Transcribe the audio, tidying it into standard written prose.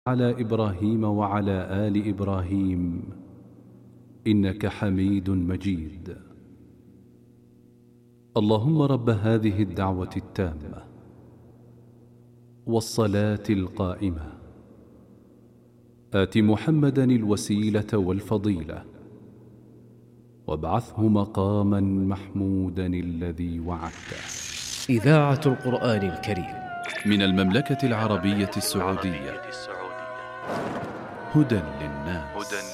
على إبراهيم وعلى آل إبراهيم إنك حميد مجيد. اللهم رب هذه الدعوة التامة والصلاة القائمة آت محمدا الوسيلة والفضيلة وابعثه مقاما محمودا الذي وعدته. إذاعة القرآن الكريم من المملكة العربية السعودية. هدى للناس.